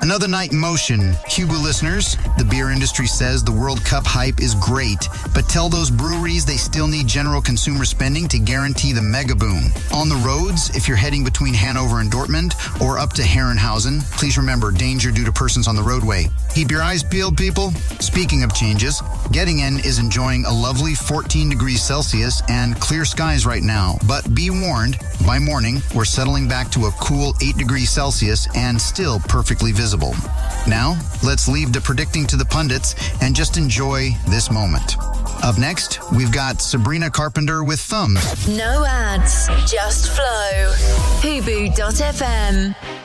Another night in motion. Hugo listeners, the beer industry says the World Cup hype is great, but tell those breweries they still need general consumer spending to guarantee the mega boom. On the roads, if you're heading between Hanover and Dortmund or up to Herrenhausen, please remember danger due to persons on the roadway. Keep your eyes peeled, people. Speaking of changes, Gettingen is enjoying a lovely 14 degrees Celsius and clear skies right now. But be warned, by morning, we're settling back to a cool 8 degrees Celsius and still perfectly visible. Now, let's leave the predicting to the pundits and just enjoy this moment. Up next, we've got Sabrina Carpenter with Thumbs. No ads, just flow. Hubu.fm.